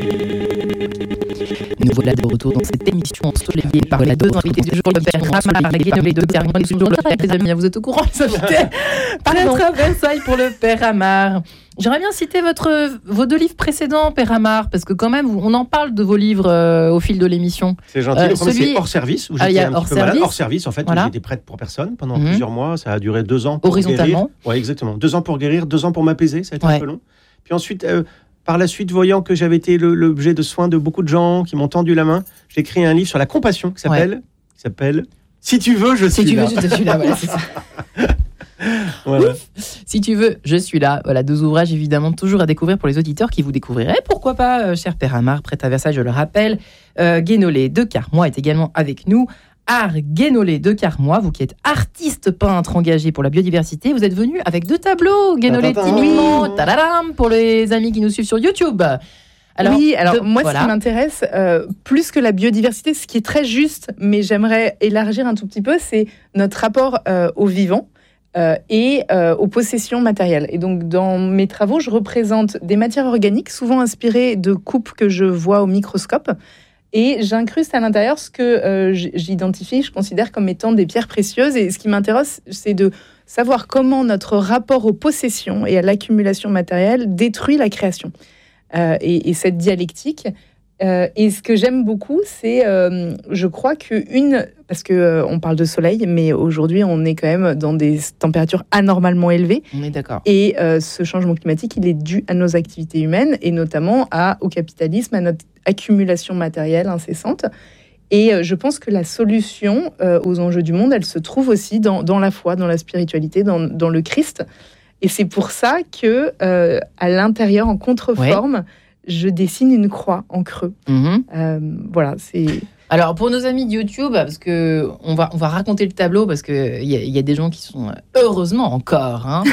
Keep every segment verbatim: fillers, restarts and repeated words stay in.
Nous voilà de retour dans cette émission ensoleillée par les deux invités du jour, le père Ramar et Guénolé de Carmon. Les toujours le père, les amis, vous êtes au courant, les invités. Prêtre à Versailles pour le père Ramar. J'aimerais bien citer votre, vos deux livres précédents, père Ramar, parce que quand même, on en parle de vos livres euh, au fil de l'émission. C'est gentil. Euh, le premier, celui... c'est Hors Service, où ah, j'étais un hors petit peu service. malade. Hors Service, en fait, Voilà. où j'étais prêtre pour personne pendant mmh. plusieurs mois. Ça a duré deux ans pour Horizontalement. guérir. Oui, exactement. Deux ans pour guérir, deux ans pour m'apaiser. Ça a été ouais. un peu long. Puis ensuite... Euh, Par la suite, voyant que j'avais été le, l'objet de soins de beaucoup de gens qui m'ont tendu la main, j'ai écrit un livre sur la compassion qui s'appelle, ouais. qui s'appelle Si tu veux, je si suis tu là. Si tu veux, je suis là. Voilà, c'est ça. Voilà. Si tu veux, je suis là. Voilà, deux ouvrages évidemment toujours à découvrir pour les auditeurs qui vous découvriraient. Pourquoi pas, euh, cher père Ramar, prêtre à Versailles, je le rappelle. Euh, Guénolé de Carmois est également avec nous. Art Guénolé de Carmois, vous qui êtes artiste peintre engagé pour la biodiversité, vous êtes venu avec deux tableaux, Guénolé timidement, tadadam, pour les amis qui nous suivent sur YouTube. Alors, oui, alors de, moi, voilà. ce qui m'intéresse, euh, plus que la biodiversité, ce qui est très juste, mais j'aimerais élargir un tout petit peu, c'est notre rapport euh, au vivant euh, et euh, aux possessions matérielles. Et donc, dans mes travaux, je représente des matières organiques, souvent inspirées de coupes que je vois au microscope. Et j'incruste à l'intérieur ce que euh, j'identifie, je considère comme étant des pierres précieuses. Et ce qui m'intéresse, c'est de savoir comment notre rapport aux possessions et à l'accumulation matérielle détruit la création. Euh, et, et cette dialectique. Euh, et ce que j'aime beaucoup, c'est, euh, je crois qu'une... Parce qu'on euh, parle de soleil, mais aujourd'hui, on est quand même dans des températures anormalement élevées. On est d'accord. Et euh, ce changement climatique, il est dû à nos activités humaines, et notamment à, au capitalisme, à notre accumulation matérielle incessante. Et euh, je pense que la solution euh, aux enjeux du monde, elle se trouve aussi dans, dans la foi, dans la spiritualité, dans, dans le Christ. Et c'est pour ça que, euh, à l'intérieur, en contreforme, ouais. je dessine une croix en creux. Mmh. Euh, voilà, c'est... Alors, pour nos amis de YouTube, parce que on va, on va raconter le tableau, parce qu'il y, y a des gens qui sont, heureusement encore, hein,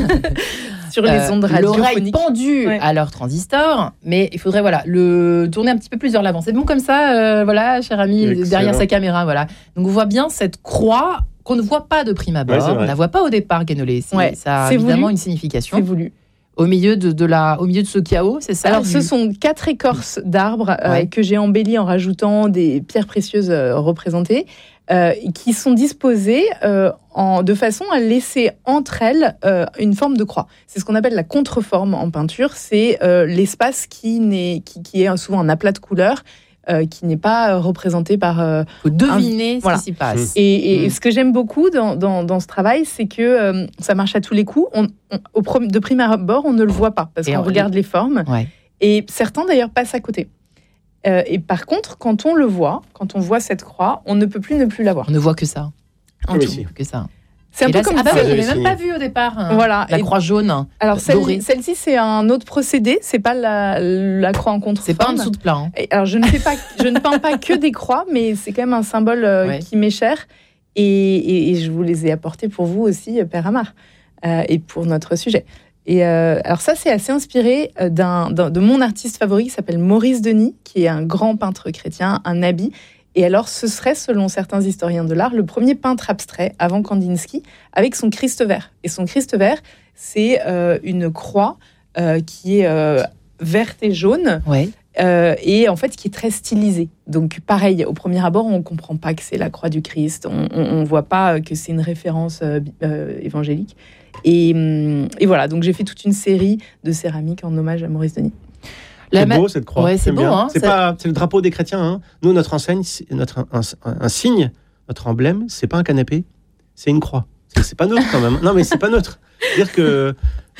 sur les ondes euh, l'oreille radiophoniques. pendue ouais. à leur transistor, mais il faudrait voilà, le tourner un petit peu plus vers l'avant. C'est bon comme ça, euh, voilà, cher ami, excellent. Derrière sa caméra. Voilà. Donc, on voit bien cette croix qu'on ne voit pas de prime abord. Ouais, on ne la voit pas au départ, Guénolé. C'est, ouais, ça a c'est évidemment voulu. Une signification. C'est voulu. Au milieu de, de la, au milieu de ce chaos, c'est ça? Alors, du... ce sont quatre écorces d'arbres euh, ouais. que j'ai embellies en rajoutant des pierres précieuses euh, représentées, euh, qui sont disposées euh, en, de façon à laisser entre elles euh, une forme de croix. C'est ce qu'on appelle la contreforme en peinture. C'est euh, l'espace qui, n'est, qui, qui est souvent un aplat de couleurs, Euh, qui n'est pas représenté par... Il euh, faut deviner un... ce voilà. qui s'y passe. Et, et mmh. ce que j'aime beaucoup dans, dans, dans ce travail, c'est que euh, ça marche à tous les coups. On, on, au prom- de prime abord, on ne le voit pas, parce et qu'on on... regarde les formes. Ouais. Et certains, d'ailleurs, passent à côté. Euh, et par contre, quand on le voit, quand on voit cette croix, on ne peut plus ne plus la voir. On ne voit que ça. En oui, tout. Si. Que ça. C'est un et peu là, comme ah bah ça. Oui, je l'avais même pas vu au départ. Hein. Voilà. La et croix jaune. Alors celle, dorée. Celle-ci, c'est un autre procédé. C'est pas la, la croix en contreforme. C'est pas en dessous de plat. Hein. Et alors je ne fais pas, je ne peins pas que des croix, mais c'est quand même un symbole euh, ouais. qui m'est cher. Et, et, et je vous les ai apportés pour vous aussi, père Ramar, euh, et pour notre sujet. Et euh, alors ça, c'est assez inspiré d'un, d'un, de mon artiste favori qui s'appelle Maurice Denis, qui est un grand peintre chrétien, un habit. Et alors, ce serait, selon certains historiens de l'art, le premier peintre abstrait, avant Kandinsky, avec son Christ vert. Et son Christ vert, c'est euh, une croix euh, qui est euh, verte et jaune, ouais. euh, et en fait, qui est très stylisée. Donc, pareil, au premier abord, on ne comprend pas que c'est la croix du Christ, on ne voit pas que c'est une référence euh, euh, évangélique. Et, et voilà, donc j'ai fait toute une série de céramiques en hommage à Maurice Denis. C'est ma... beau cette croix. Ouais, c'est beau, hein, c'est, ça... pas, c'est le drapeau des chrétiens. Hein. Nous, notre enseigne, c'est notre, un, un, un signe, notre emblème, c'est pas un canapé, c'est une croix. C'est, c'est pas neutre quand même. Non, mais c'est pas neutre. C'est-à-dire que.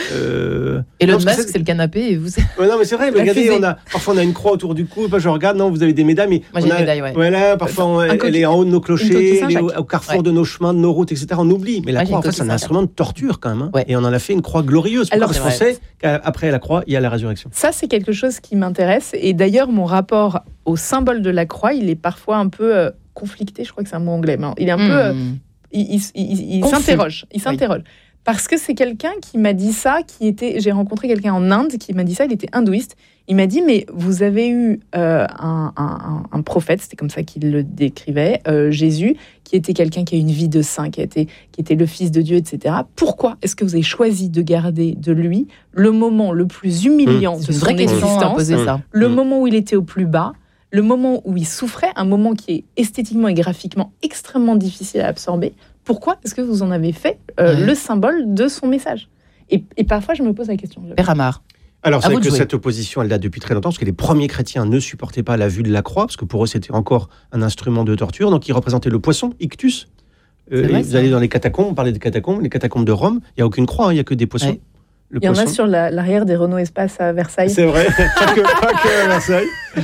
Euh... Et le masque, c'est... c'est le canapé. Et vous... ouais, non, mais c'est vrai. Mais regardez, on a, parfois on a une croix autour du cou. Je regarde, non, vous avez des médailles. Mais moi, j'ai on a, des médailles, ouais. Voilà, parfois, on, elle, elle est en haut de nos clochers, elle est au, au carrefour ouais. de nos chemins, de nos routes, et cetera. On oublie. Mais la moi, croix, en fait, c'est un instrument de torture quand même. Hein. Ouais. Et on en a fait une croix glorieuse. Pourquoi ? Parce qu'on sait qu'après la croix, il y a la résurrection. Ça, c'est quelque chose qui m'intéresse. Et d'ailleurs, mon rapport au symbole de la croix, il est parfois un peu euh, conflicté. Je crois que c'est un mot anglais. Mais il est un mmh. peu. Euh, il, il, il, il s'interroge. Il s'interroge. Oui. Parce que c'est quelqu'un qui m'a dit ça, qui était, j'ai rencontré quelqu'un en Inde qui m'a dit ça, il était hindouiste. Il m'a dit, mais vous avez eu euh, un, un, un prophète, c'était comme ça qu'il le décrivait, euh, Jésus, qui était quelqu'un qui a une vie de saint, qui, a été, qui était le fils de Dieu, et cetera. Pourquoi est-ce que vous avez choisi de garder de lui le moment le plus humiliant mmh. de C'est une son vraie question à poser, existence, ça. le mmh. moment où il était au plus bas, le moment où il souffrait, un moment qui est esthétiquement et graphiquement extrêmement difficile à absorber? Pourquoi est-ce que vous en avez fait euh, ouais. le symbole de son message? et, et parfois, je me pose la question. Père Amar. Alors, c'est vous que de jouer. cette opposition, elle date depuis très longtemps, parce que les premiers chrétiens ne supportaient pas la vue de la croix, parce que pour eux, c'était encore un instrument de torture. Donc, ils représentaient le poisson, ictus. Euh, vrai, et vous ça. allez dans les catacombes, on parlait des catacombes, les catacombes de Rome, il n'y a aucune croix, hein, il n'y a que des poissons. Ouais. Le Il y en a poisson. sur la- l'arrière des Renault Espace à Versailles. C'est vrai, pas que, pas que à Versailles.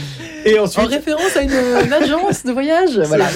Et ensuite, En référence à une, une agence de voyage. Voilà.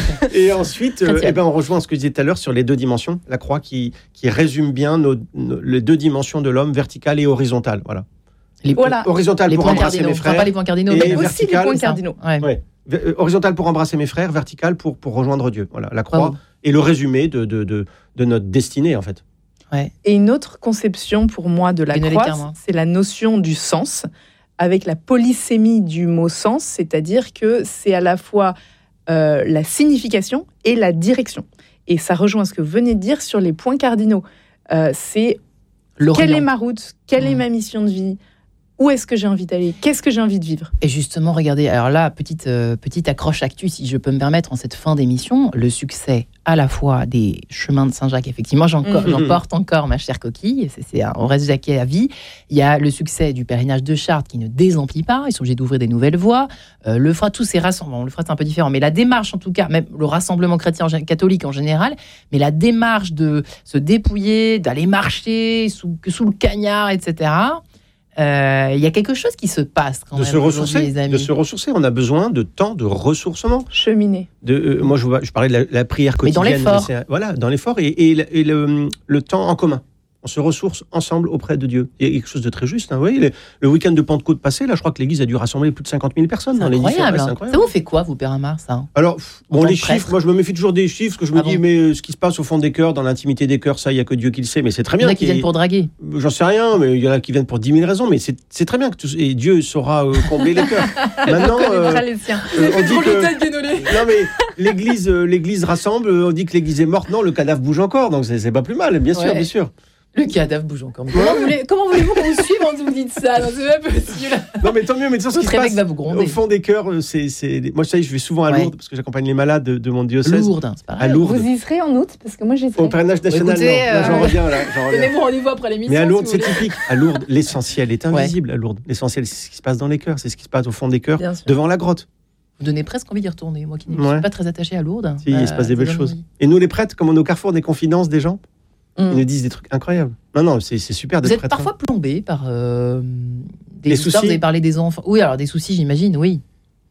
Et ensuite, euh, Chrétienne. eh ben, on rejoint ce que je disais tout à l'heure sur les deux dimensions, la croix qui, qui résume bien nos, nos- les deux dimensions de l'homme, verticale et horizontale. Voilà. Les, Voilà. Horizontale les pour points embrasser cardinaux. mes Enfin, frères. pas les points cardinaux, Et mais Aussi les vertical, points c'est ça. cardinaux. Ouais. Ouais. V- Horizontale pour embrasser mes frères, verticale pour, pour rejoindre Dieu. Voilà, la croix Bravo. est le résumé de, de, de, de notre destinée, en fait. Ouais. Et une autre conception pour moi de la Guénolé croix, Carmois. c'est la notion du sens, avec la polysémie du mot sens, c'est-à-dire que c'est à la fois euh, la signification et la direction. Et ça rejoint ce que vous venez de dire sur les points cardinaux. Euh, c'est L'Orient. quelle est ma route, quelle est Mmh. ma mission de vie, où est-ce que j'ai envie d'aller, qu'est-ce que j'ai envie de vivre. Et justement, regardez, alors là, petite, euh, petite accroche actu, si je peux me permettre, en cette fin d'émission, le succès à la fois des chemins de Saint-Jacques, effectivement, j'en, Mhm. j'en porte encore, ma chère coquille, c'est, c'est un, on reste jacquet à vie. Il y a le succès du pèlerinage de Chartres qui ne désemplit pas, ils sont obligés d'ouvrir des nouvelles voies. Euh, le Frat, tous ces rassemblements, le Frat c'est un peu différent, mais la démarche en tout cas, même le rassemblement chrétien en- catholique en général, mais la démarche de se dépouiller, d'aller marcher sous, sous le cagnard, et cetera, euh, il y a quelque chose qui se passe quand De même se aujourd'hui, ressourcer, les amis. de se ressourcer. On a besoin de temps de ressourcement. Cheminer. De, euh, moi, je, vois- je parlais de la, la prière Mais dans quotidienne. l'effort. c'est- Voilà, dans l'effort et, et le, et le- le temps en commun. On se ressource ensemble auprès de Dieu. Il y a quelque chose de très juste. Hein. Vous voyez, le, le week-end de Pentecôte passé, là, je crois que l'Église a dû rassembler plus de cinquante mille personnes. C'est dans les incroyable. différents- ouais, hein. c'est Ça vous fait quoi, vous, Père Amar, ça? Alors, pff, En bon, tant les que prêtre. chiffres, moi je me méfie toujours des chiffres, parce que je me Ah dis, bon mais euh, ce qui se passe au fond des cœurs, dans l'intimité des cœurs, ça, il n'y a que Dieu qui le sait, mais c'est très Il y en bien. a qui qu'il y ait- viennent pour draguer. J'en sais rien, mais il y en a qui viennent pour dix mille raisons, mais c'est c'est très bien que tout... et Dieu saura euh, combler les cœurs. Maintenant, On connaîtra euh, les siens. euh, on dit que. Non, mais l'église, euh, l'église rassemble, euh, on dit que l'église est morte, non, le cadavre bouge encore, donc c'est c'est pas plus mal, bien sûr, Ouais. bien sûr. Le cadavre bouge encore. Mais comment, voulez, comment voulez-vous qu'on vous suive quand vous dites ça? Non, c'est pas possible. Non, mais tant mieux, mais tu sais, ce qui Votre se évêque passe va vous gronder. au fond des cœurs, euh, c'est. c'est- Moi, je sais, je vais souvent à Ouais. Lourdes, parce que j'accompagne les malades de, de mon diocèse. Lourdes, c'est pareil. À Lourdes. Vous y serez en août, parce que moi j'y Au serai. pèlerinage national, Écoutez, non. Là, j'en euh, reviens, là, j'en reviens. Donnez-vous rendez-vous après l'émission. Mais à si Lourdes, vous c'est voulez. typique. À Lourdes, l'essentiel est invisible à Lourdes. L'essentiel, c'est ce qui se passe dans les cœurs, c'est ce qui se passe au fond des cœurs, Bien sûr. devant la grotte. Vous donnez presque envie d'y retourner. Moi qui ne Ouais. suis pas très attachée à Lourdes. Si, il se passe des ça belles donne choses. envie. Et nous, les prêtres, comme on est au carrefour des confidences des gens, Mm. ils nous disent des trucs incroyables. Non, non, c'est c'est super Vous d'être êtes prêtre. parfois plombé par euh, des Les histoires. soucis. Vous avez parlé des enfants. Oui, alors des soucis, j'imagine, oui.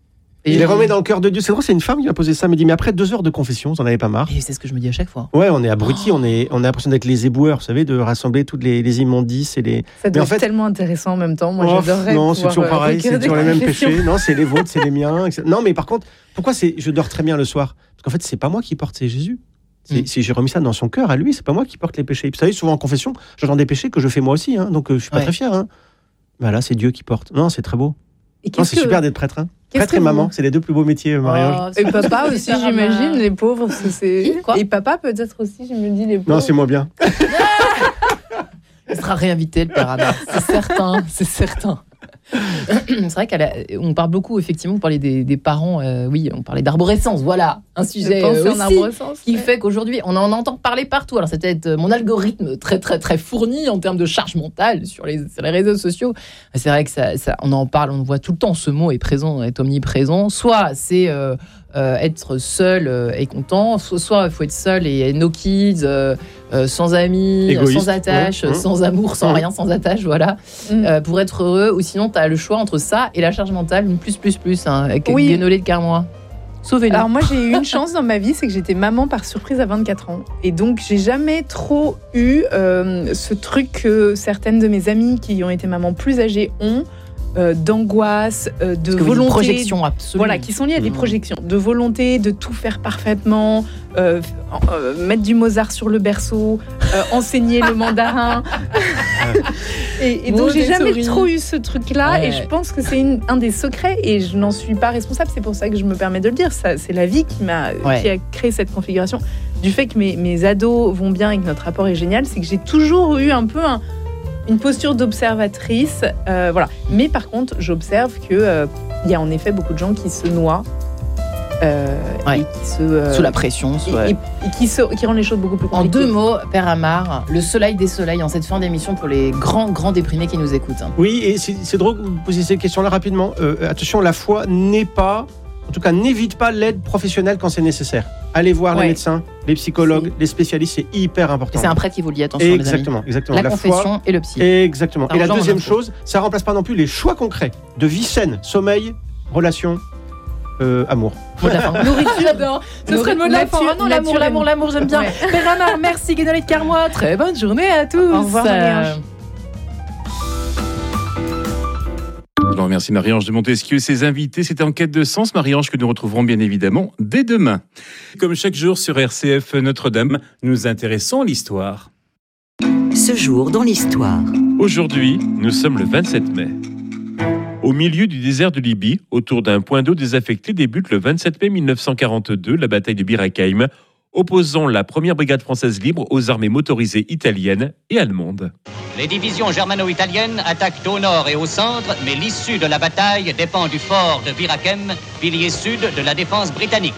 Il les remet dans le cœur de Dieu. C'est drôle, c'est une femme qui m'a posé ça. Elle m'a dit, mais après deux heures de confession, vous en avez pas marre? Et c'est ce que je me dis à chaque fois. Ouais, on est abrutis, Oh. on, est, on a l'impression d'être les éboueurs, vous savez, de rassembler toutes les, les immondices et les. Ça doit en être fait- tellement intéressant en même temps. Moi, Oh, j'adorerais. non, c'est pouvoir, toujours euh, pareil, recueillir c'est des toujours les mêmes confessions. péchés. Non, c'est les vôtres, c'est les miens. et cetera. Non, mais par contre, pourquoi c'est, je dors très bien le soir? Parce qu'en fait, c'est pas moi qui porte, c'est Jésus. C'est, Mm. Si j'ai remis ça dans son cœur à lui, c'est pas moi qui porte les péchés. Vous savez, souvent en confession, j'entends des péchés que je fais moi aussi, hein, donc euh, je suis pas Ouais. très fier. Hein. Voilà, c'est Dieu qui porte. Non, c'est très beau. Et Non, qu'est-ce c'est que- super d'être prêtre. Hein. qu'est-ce Prêtre que et vous- maman, c'est les deux plus beaux métiers, euh, Marie-Ange. Oh, Et papa c'est aussi, pas j'imagine, mal. les pauvres. c'est- c'est- Quoi Et papa peut-être aussi, je me dis les pauvres. Non, c'est moins bien. Il sera réinvité, le Père Amar. C'est certain, c'est certain. C'est vrai qu'on parle beaucoup, effectivement, vous parlez des, des parents, euh, oui, on parlait d'arborescence, voilà, un sujet Penser euh, en aussi, arborescence, qui ouais. fait qu'aujourd'hui, on en entend parler partout. Alors, c'est peut-être mon algorithme très, très, très fourni en termes de charge mentale sur les, sur les réseaux sociaux. C'est vrai que ça, ça, on en parle, on voit tout le temps, ce mot est présent, est omniprésent. Soit c'est euh, euh, être seul euh, et content, soit il faut être seul et no kids, euh, euh, sans amis, Égoïste, sans attache, ouais, ouais. sans amour, sans Ouais. rien, sans attache, voilà. Mm. Euh, pour être heureux, ou sinon tu as le choix entre ça et la charge mentale, une plus plus plus, hein, avec Oui. Guénolé de Carmois. Sauvez-le. Alors moi j'ai eu une chance dans ma vie, c'est que j'étais maman par surprise à vingt-quatre ans. Et donc j'ai jamais trop eu euh, ce truc que certaines de mes amies qui ont été mamans plus âgées ont, euh, d'angoisse, euh, de Parce que volonté. Une projection absolue. Voilà, qui sont liées à des Mmh. projections, de volonté de tout faire parfaitement, euh, euh, mettre du Mozart sur le berceau, euh, enseigner le mandarin. et, et donc j'ai jamais Montessori. trop eu ce truc-là, Ouais. et je pense que c'est une, un des secrets, et je n'en suis pas responsable. C'est pour ça que je me permets de le dire. Ça, c'est la vie qui m'a, Ouais. qui a créé cette configuration. Du fait que mes, mes ados vont bien et que notre rapport est génial, c'est que j'ai toujours eu un peu un, une posture d'observatrice, euh, voilà. Mais par contre, j'observe que euh, il y a en effet beaucoup de gens qui se noient euh, Ouais. et qui se euh, Sous la pression. sous- et, ouais. et- et qui, se, qui rendent les choses beaucoup plus En compliquées. deux mots, Père Amar, le soleil des soleils en cette fin d'émission pour les grands, grands déprimés qui nous écoutent. hein. Oui, et c'est c'est drôle que vous posiez cette question-là rapidement. Euh, attention, la foi n'est pas, en tout cas, n'évite pas l'aide professionnelle quand c'est nécessaire. Allez voir Ouais. les médecins, les psychologues, les spécialistes, c'est hyper important. Et c'est un prêtre qui vous le dit, attention les amis. Exactement, exactement. La, La confession foi, et le psy. exactement. Ça Et la rejoint mon deuxième info. chose, ça remplace pas non plus les choix concrets de vie saine, sommeil, relation, euh, amour. Mot de la fin. Nourriture. J'adore. Ce serait le mot de la fin. Nature- Oh non, l'amour, nature- l'amour, l'amour, j'aime bien. Ouais. Père Amar, merci Guénolette Carmois. Très bonne journée à tous. Au revoir, Marie-Ange. Alors, merci Marie-Ange de Montesquieu et ses invités. C'était En quête de sens, Marie-Ange, que nous retrouverons bien évidemment dès demain. Comme chaque jour sur R C F Notre-Dame, nous nous intéressons à l'histoire. Ce jour dans l'histoire. Aujourd'hui, nous sommes le vingt-sept mai. Au milieu du désert de Libye, autour d'un point d'eau désaffecté, débute le vingt-sept mai mille neuf cent quarante-deux la bataille de Bir Hakeim, opposant la première brigade française libre aux armées motorisées italiennes et allemandes. Les divisions germano-italiennes attaquent au nord et au centre, mais l'issue de la bataille dépend du fort de Bir Hakeim, pilier sud de la défense britannique.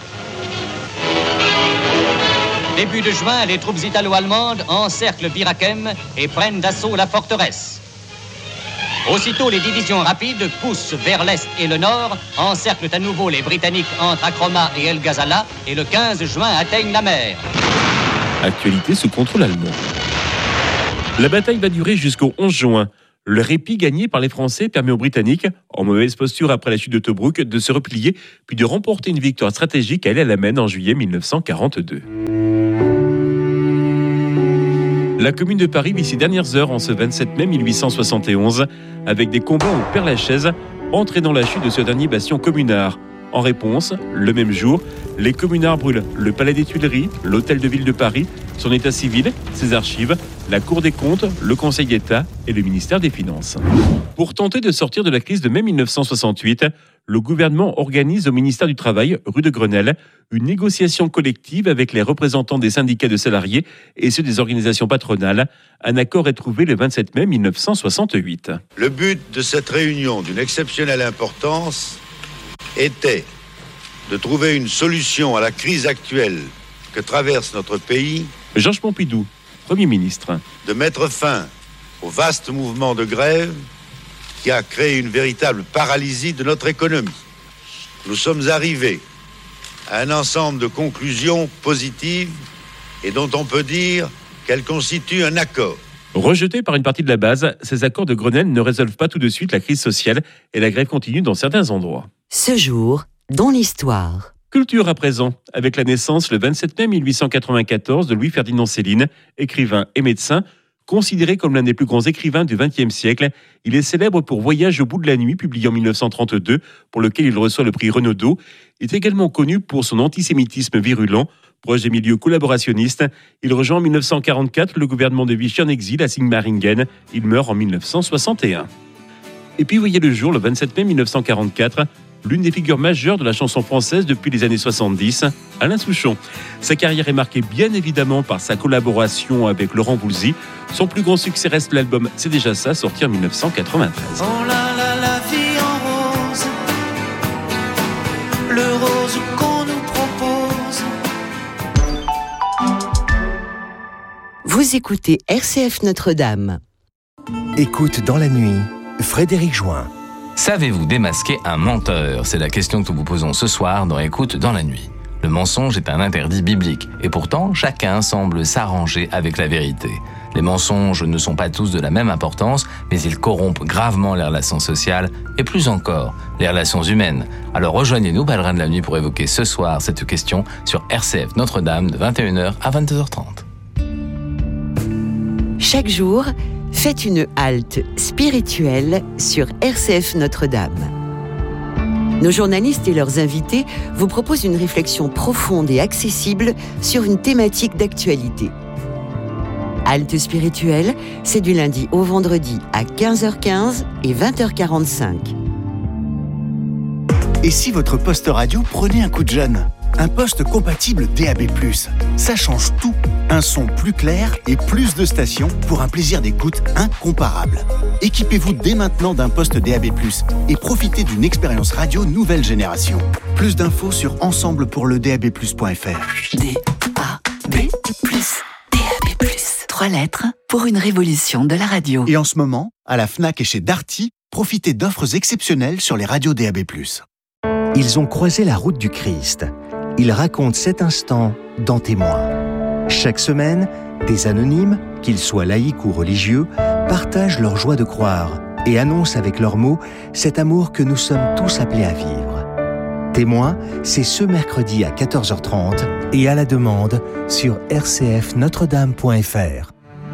Début de juin, les troupes italo-allemandes encerclent Bir Hakeim et prennent d'assaut la forteresse. Aussitôt, les divisions rapides poussent vers l'est et le nord, encerclent à nouveau les Britanniques entre Akroma et El Ghazala et le quinze juin atteignent la mer. Actualité sous contrôle allemand. La bataille va durer jusqu'au onze juin. Le répit gagné par les Français permet aux Britanniques, en mauvaise posture après la chute de Tobrouk, de se replier puis de remporter une victoire stratégique à El Alamein en juillet mille neuf cent quarante-deux. La Commune de Paris vit ses dernières heures en ce vingt-sept mai mille huit cent soixante et onze avec des combats au Père-Lachaise, entraînant la chute de ce dernier bastion communard. En réponse, le même jour, les communards brûlent le Palais des Tuileries, l'Hôtel de Ville de Paris, son état civil, ses archives, la Cour des comptes, le Conseil d'État et le ministère des Finances. Pour tenter de sortir de la crise de mai mille neuf cent soixante-huit, le gouvernement organise au ministère du Travail, rue de Grenelle, une négociation collective avec les représentants des syndicats de salariés et ceux des organisations patronales. Un accord est trouvé le vingt-sept mai mille neuf cent soixante-huit. Le but de cette réunion d'une exceptionnelle importance était de trouver une solution à la crise actuelle que traverse notre pays, Georges Pompidou, Premier ministre. de mettre fin au vaste mouvement de grève qui a créé une véritable paralysie de notre économie. Nous sommes arrivés à un ensemble de conclusions positives et dont on peut dire qu'elles constituent un accord. Rejetés par une partie de la base, ces accords de Grenelle ne résolvent pas tout de suite la crise sociale et la grève continue dans certains endroits. Ce jour dans l'histoire. Culture à présent, avec la naissance le vingt-sept mai mille huit cent quatre-vingt-quatorze de Louis-Ferdinand Céline, écrivain et médecin. Considéré comme l'un des plus grands écrivains du vingtième siècle, il est célèbre pour Voyage au bout de la nuit, publié en mille neuf cent trente-deux, pour lequel il reçoit le prix Renaudot. Il est également connu pour son antisémitisme virulent. Proche des milieux collaborationnistes, il rejoint en mille neuf cent quarante-quatre le gouvernement de Vichy en exil à Sigmaringen. Il meurt en mille neuf cent soixante et un. Et puis voyez le jour le vingt-sept mai mille neuf cent quarante-quatre, l'une des figures majeures de la chanson française depuis les années soixante-dix, Alain Souchon. Sa carrière est marquée bien évidemment par sa collaboration avec Laurent Voulzy. Son plus grand succès reste l'album C'est déjà ça, sorti en mille neuf cent quatre-vingt-treize. Oh là là, la vie en rose, le rose qu'on nous propose. Vous écoutez R C F Notre-Dame. Écoute dans la nuit, Frédéric Join. Savez-vous démasquer un menteur ? C'est la question que nous vous posons ce soir dans Écoute dans la nuit. Le mensonge est un interdit biblique, et pourtant chacun semble s'arranger avec la vérité. Les mensonges ne sont pas tous de la même importance, mais ils corrompent gravement les relations sociales, et plus encore, les relations humaines. Alors rejoignez-nous, Pèlerins de la nuit, pour évoquer ce soir cette question sur R C F Notre-Dame de vingt et une heures à vingt-deux heures trente. Chaque jour, Faites une halte spirituelle sur R C F Notre-Dame. Nos journalistes et leurs invités vous proposent une réflexion profonde et accessible sur une thématique d'actualité. Halte spirituelle, c'est du lundi au vendredi à quinze heures quinze et vingt heures quarante-cinq. Et si votre poste radio prenait un coup de jeune ? Un poste compatible D A B plus, ça change tout. Un son plus clair et plus de stations pour un plaisir d'écoute incomparable. Équipez-vous dès maintenant d'un poste D A B plus et profitez d'une expérience radio nouvelle génération. Plus d'infos sur ensemble pour le D A B plus point F R. D A B plus, D A B plus. Trois lettres pour une révolution de la radio. Et en ce moment, à la Fnac et chez Darty, profitez d'offres exceptionnelles sur les radios D A B plus. Ils ont croisé la route du Christ. Ils racontent cet instant dans Témoins. Chaque semaine, des anonymes, qu'ils soient laïcs ou religieux, partagent leur joie de croire et annoncent avec leurs mots cet amour que nous sommes tous appelés à vivre. Témoins, c'est ce mercredi à quatorze heures trente et à la demande sur r c f notre dame point f r.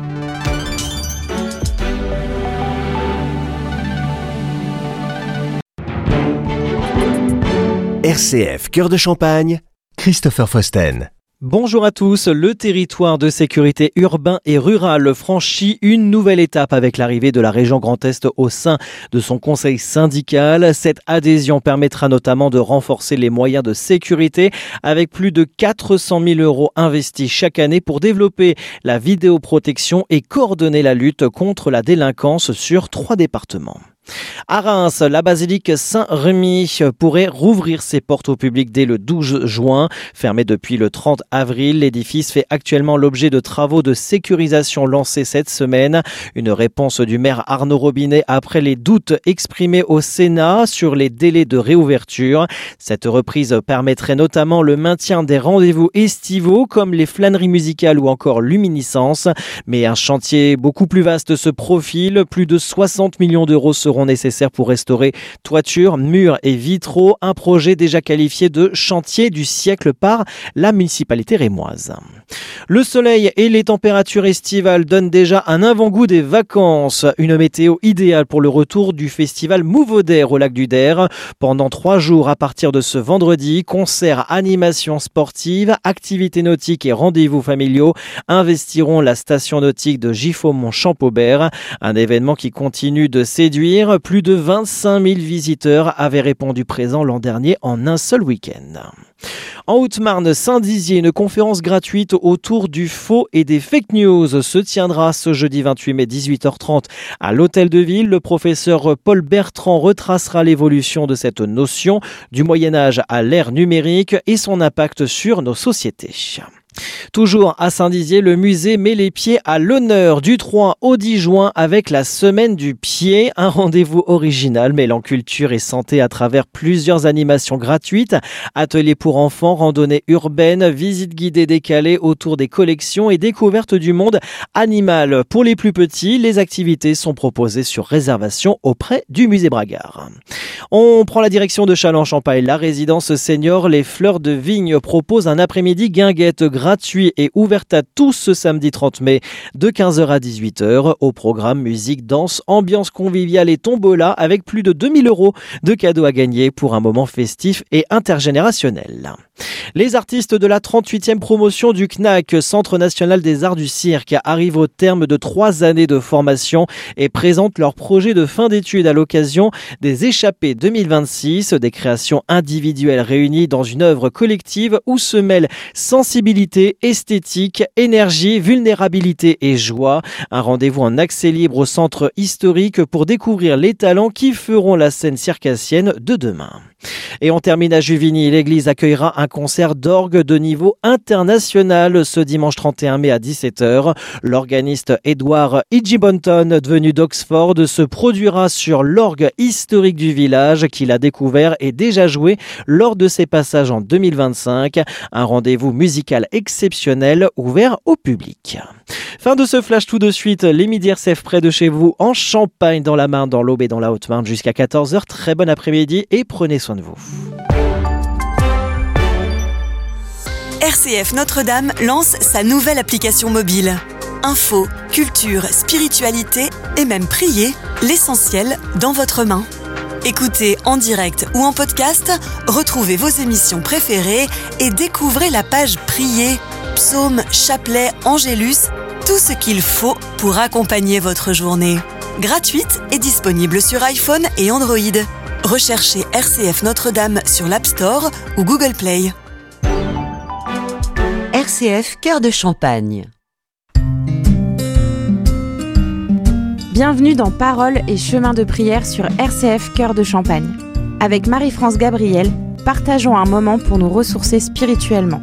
R C F Cœur de Champagne, Christopher Fausten. Bonjour à tous, le territoire de sécurité urbain et rural franchit une nouvelle étape avec l'arrivée de la région Grand Est au sein de son conseil syndical. Cette adhésion permettra notamment de renforcer les moyens de sécurité avec plus de quatre cent mille euros investis chaque année pour développer la vidéoprotection et coordonner la lutte contre la délinquance sur trois départements. À Reims, la basilique Saint-Rémy pourrait rouvrir ses portes au public dès le douze juin. Fermé depuis le trente avril, l'édifice fait actuellement l'objet de travaux de sécurisation lancés cette semaine. Une réponse du maire Arnaud Robinet après les doutes exprimés au Sénat sur les délais de réouverture. Cette reprise permettrait notamment le maintien des rendez-vous estivaux comme les flâneries musicales ou encore Luminiscence. Mais un chantier beaucoup plus vaste se profile. Plus de soixante millions d'euros seront nécessaires pour restaurer toitures, murs et vitraux, un projet déjà qualifié de chantier du siècle par la municipalité rémoise. Le soleil et les températures estivales donnent déjà un avant-goût des vacances, une météo idéale pour le retour du festival Mouvaudère au lac du Der. Pendant trois jours à partir de ce vendredi, concerts, animations sportives, activités nautiques et rendez-vous familiaux investiront la station nautique de Giffaumont-Champaubert, un événement qui continue de séduire. Plus de vingt-cinq mille visiteurs avaient répondu présents l'an dernier en un seul week-end. En Haute-Marne, Saint-Dizier, une conférence gratuite autour du faux et des fake news se tiendra ce jeudi vingt-huit mai dix-huit heures trente à l'Hôtel de Ville. Le professeur Paul Bertrand retracera l'évolution de cette notion du Moyen-Âge à l'ère numérique et son impact sur nos sociétés. Toujours à Saint-Dizier, le musée met les pieds à l'honneur du trois au dix juin avec la Semaine du Pied, un rendez-vous original mêlant culture et santé à travers plusieurs animations gratuites, ateliers pour enfants, randonnées urbaines, visites guidées décalées autour des collections et découvertes du monde animal. Pour les plus petits, les activités sont proposées sur réservation auprès du musée Bragard. On prend la direction de Châlons-en-Champagne. La résidence senior Les Fleurs de Vigne propose un après-midi guinguette gratuit et ouverte à tous ce samedi trente mai de quinze heures à dix-huit heures. Au programme musique, danse, ambiance conviviale et tombola avec plus de deux mille euros de cadeaux à gagner pour un moment festif et intergénérationnel. Les artistes de la trente-huitième promotion du C N A C, Centre National des Arts du Cirque, arrivent au terme de trois années de formation et présentent leur projet de fin d'études à l'occasion des Échappées deux mille vingt-six, des créations individuelles réunies dans une œuvre collective où se mêlent sensibilité, esthétique, énergie, vulnérabilité et joie. Un rendez-vous en accès libre au centre historique pour découvrir les talents qui feront la scène circassienne de demain. Et on termine à Juvigny. L'église accueillera un concert d'orgue de niveau international ce dimanche trente et un mai à dix-sept heures. L'organiste Edward Higginbottom, venu d'Oxford, se produira sur l'orgue historique du village qu'il a découvert et déjà joué lors de ses passages en deux mille vingt-cinq. Un rendez-vous musical exceptionnel ouvert au public. Fin de ce flash tout de suite. Les Midi R C F près de chez vous en Champagne, dans la Marne, dans l'Aube et dans la Haute-Marne jusqu'à quatorze heures. Très bon après-midi et prenez soin de vous. R C F Notre-Dame lance sa nouvelle application mobile. Info, culture, spiritualité et même prier, l'essentiel dans votre main. Écoutez en direct ou en podcast, retrouvez vos émissions préférées et découvrez la page Prier, psaumes, chapelets, angélus, tout ce qu'il faut pour accompagner votre journée. Gratuite et disponible sur iPhone et Android. Recherchez R C F Notre-Dame sur l'App Store ou Google Play. R C F Cœur de Champagne. Bienvenue dans Paroles et chemins de prière sur R C F Cœur de Champagne. Avec Marie-France Gabriel, partageons un moment pour nous ressourcer spirituellement.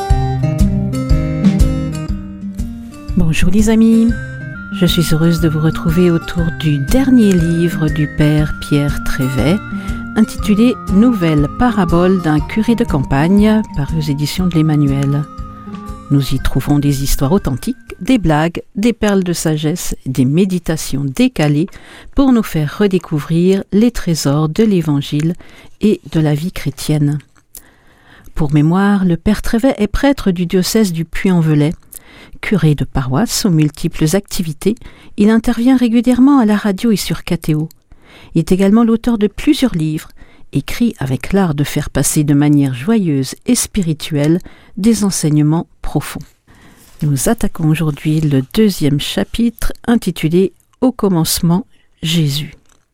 Bonjour les amis, je suis heureuse de vous retrouver autour du dernier livre du père Pierre Trévet, intitulé « Nouvelle parabole d'un curé de campagne » paru aux éditions de l'Emmanuel. Nous y trouvons des histoires authentiques, des blagues, des perles de sagesse, des méditations décalées pour nous faire redécouvrir les trésors de l'Évangile et de la vie chrétienne. Pour mémoire, le père Trévet est prêtre du diocèse du Puy-en-Velay. Curé de paroisse aux multiples activités, il intervient régulièrement à la radio et sur K T O. Il est également l'auteur de plusieurs livres, écrits avec l'art de faire passer de manière joyeuse et spirituelle des enseignements profonds. Nous attaquons aujourd'hui le deuxième chapitre intitulé « Au commencement, Jésus ».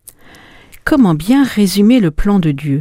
Comment bien résumer le plan de Dieu ?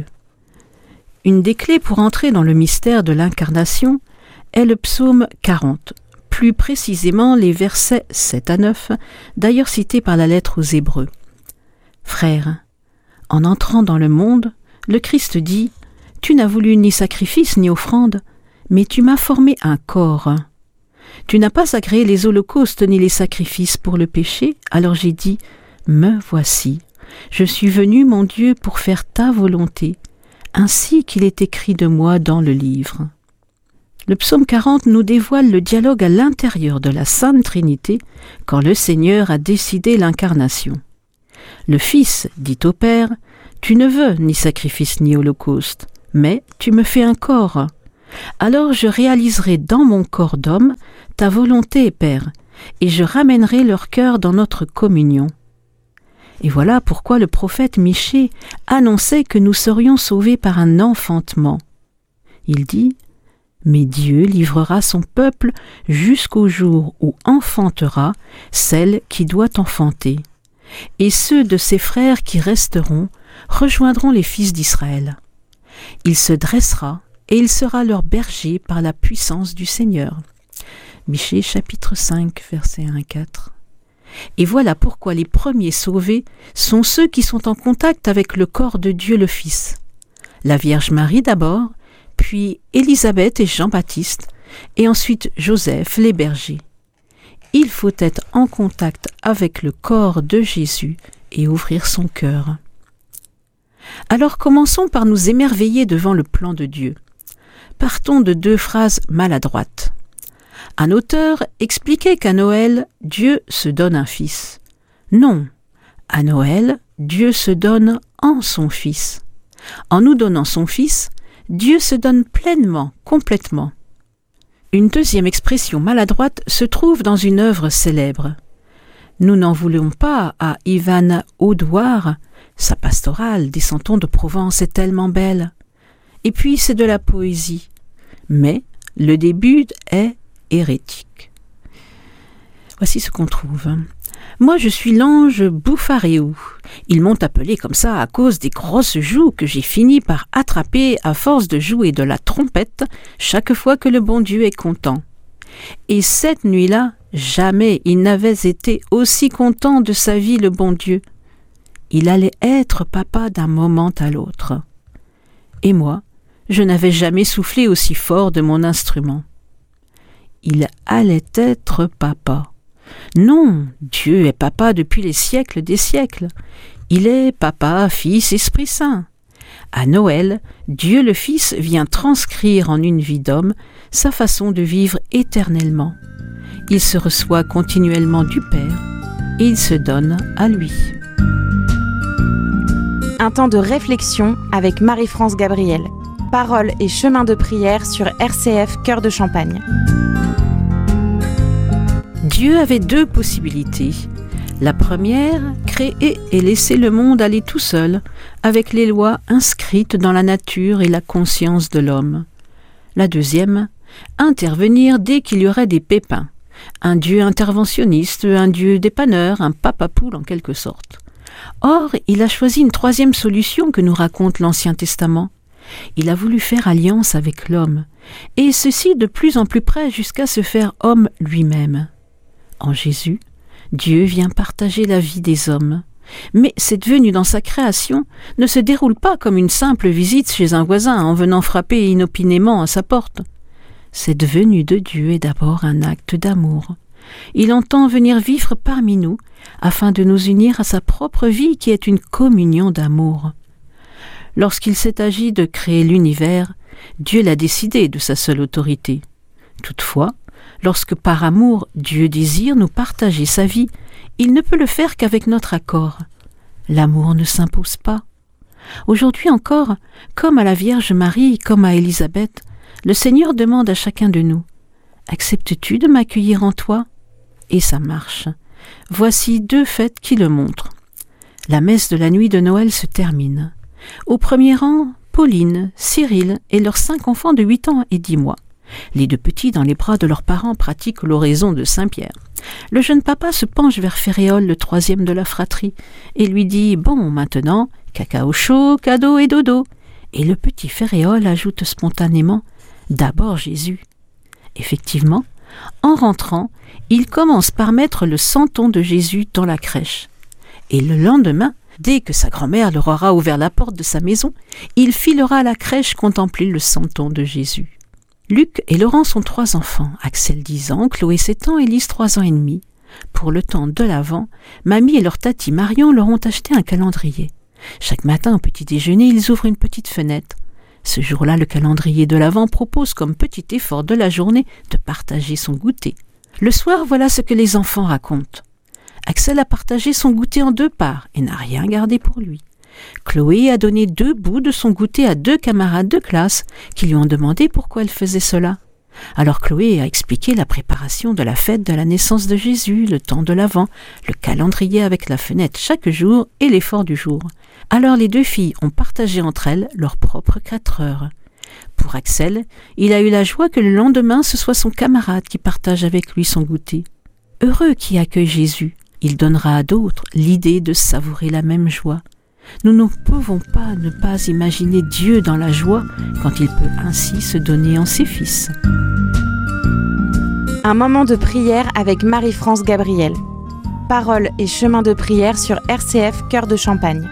Une des clés pour entrer dans le mystère de l'incarnation est le psaume quarante, plus précisément les versets sept à neuf, d'ailleurs cités par la lettre aux Hébreux. « Frères, en entrant dans le monde, le Christ dit « Tu n'as voulu ni sacrifice ni offrande, mais tu m'as formé un corps. Tu n'as pas agréé les holocaustes ni les sacrifices pour le péché, alors j'ai dit « Me voici, je suis venu, mon Dieu, pour faire ta volonté, ainsi qu'il est écrit de moi dans le livre. » Le psaume quarante nous dévoile le dialogue à l'intérieur de la Sainte Trinité quand le Seigneur a décidé l'incarnation. Le Fils dit au Père « Tu ne veux ni sacrifice ni holocauste, mais tu me fais un corps. Alors je réaliserai dans mon corps d'homme ta volonté, Père, et je ramènerai leur cœur dans notre communion. » Et voilà pourquoi le prophète Michée annonçait que nous serions sauvés par un enfantement. Il dit « Mais Dieu livrera son peuple jusqu'au jour où enfantera celle qui doit enfanter. Et ceux de ses frères qui resteront rejoindront les fils d'Israël. Il se dressera et il sera leur berger par la puissance du Seigneur. » Michée chapitre cinq, versets un à quatre. Et voilà pourquoi les premiers sauvés sont ceux qui sont en contact avec le corps de Dieu le Fils. La Vierge Marie d'abord, puis Élisabeth et Jean-Baptiste, et ensuite Joseph, les bergers. Il faut être en contact avec le corps de Jésus et ouvrir son cœur. Alors commençons par nous émerveiller devant le plan de Dieu. Partons de deux phrases maladroites. Un auteur expliquait qu'à Noël, Dieu se donne un fils. Non, à Noël, Dieu se donne en son Fils. En nous donnant son Fils, Dieu se donne pleinement, complètement. Une deuxième expression maladroite se trouve dans une œuvre célèbre. Nous n'en voulons pas à Ivan Audouard, sa pastorale des Santons de Provence est tellement belle. Et puis c'est de la poésie. Mais le début est hérétique. Voici ce qu'on trouve. Moi, je suis l'ange Bouffaréou. Ils m'ont appelé comme ça à cause des grosses joues que j'ai fini par attraper à force de jouer de la trompette chaque fois que le bon Dieu est content. Et cette nuit-là, jamais il n'avait été aussi content de sa vie, le bon Dieu. Il allait être papa d'un moment à l'autre. Et moi, je n'avais jamais soufflé aussi fort de mon instrument. Il allait être papa. Non, Dieu est papa depuis les siècles des siècles. Il est papa, Fils, Esprit Saint. À Noël, Dieu le Fils vient transcrire en une vie d'homme sa façon de vivre éternellement. Il se reçoit continuellement du Père et il se donne à lui. Un temps de réflexion avec Marie-France Gabriel. Paroles et chemins de prière sur R C F Cœur de Champagne. Dieu avait deux possibilités. La première, créer et laisser le monde aller tout seul, avec les lois inscrites dans la nature et la conscience de l'homme. La deuxième, intervenir dès qu'il y aurait des pépins. Un Dieu interventionniste, un Dieu dépanneur, un papa poule en quelque sorte. Or, il a choisi une troisième solution que nous raconte l'Ancien Testament. Il a voulu faire alliance avec l'homme, et ceci de plus en plus près jusqu'à se faire homme lui-même. En Jésus, Dieu vient partager la vie des hommes. Mais cette venue dans sa création ne se déroule pas comme une simple visite chez un voisin en venant frapper inopinément à sa porte. Cette venue de Dieu est d'abord un acte d'amour. Il entend venir vivre parmi nous afin de nous unir à sa propre vie qui est une communion d'amour. Lorsqu'il s'est agi de créer l'univers, Dieu l'a décidé de sa seule autorité. Toutefois, lorsque par amour Dieu désire nous partager sa vie, il ne peut le faire qu'avec notre accord. L'amour ne s'impose pas. Aujourd'hui encore, comme à la Vierge Marie, comme à Élisabeth, le Seigneur demande à chacun de nous « Acceptes-tu de m'accueillir en toi ?» Et ça marche. Voici deux fêtes qui le montrent. La messe de la nuit de Noël se termine. Au premier rang, Pauline, Cyril et leurs cinq enfants de huit ans et dix mois. Les deux petits, dans les bras de leurs parents, pratiquent l'oraison de Saint-Pierre. Le jeune papa se penche vers Féréole, le troisième de la fratrie, et lui dit « Bon, maintenant, cacao chaud, cadeau et dodo ». Et le petit Féréole ajoute spontanément « D'abord Jésus ». Effectivement, en rentrant, il commence par mettre le santon de Jésus dans la crèche. Et le lendemain, dès que sa grand-mère leur aura ouvert la porte de sa maison, il filera à la crèche contempler le santon de Jésus. Luc et Laurent sont trois enfants, Axel dix ans, Chloé sept ans et Lise trois ans et demi. Pour le temps de l'Avent, mamie et leur tati Marion leur ont acheté un calendrier. Chaque matin au petit déjeuner, ils ouvrent une petite fenêtre. Ce jour-là, le calendrier de l'Avent propose comme petit effort de la journée de partager son goûter. Le soir, voilà ce que les enfants racontent. Axel a partagé son goûter en deux parts et n'a rien gardé pour lui. Chloé a donné deux bouts de son goûter à deux camarades de classe qui lui ont demandé pourquoi elle faisait cela. Alors Chloé a expliqué la préparation de la fête de la naissance de Jésus, le temps de l'Avent, le calendrier avec la fenêtre chaque jour et l'effort du jour. Alors les deux filles ont partagé entre elles leurs propres quatre heures. Pour Axel, il a eu la joie que le lendemain ce soit son camarade qui partage avec lui son goûter. Heureux qui accueille Jésus, il donnera à d'autres l'idée de savourer la même joie. Nous ne pouvons pas ne pas imaginer Dieu dans la joie quand il peut ainsi se donner en ses fils. Un moment de prière avec Marie-France Gabriel. Paroles et chemin de prière sur R C F Cœur de Champagne.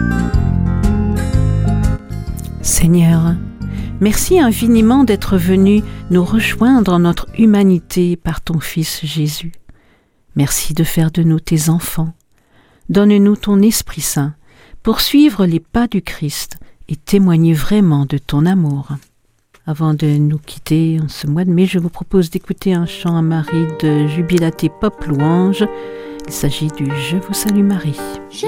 Seigneur, merci infiniment d'être venu nous rejoindre en notre humanité par ton Fils Jésus. Merci de faire de nous tes enfants. Donne-nous ton Esprit Saint pour suivre les pas du Christ et témoigner vraiment de ton amour. Avant de nous quitter en ce mois de mai, je vous propose d'écouter un chant à Marie de Jubilaté Pop Louange. Il s'agit du Je vous salue Marie. Je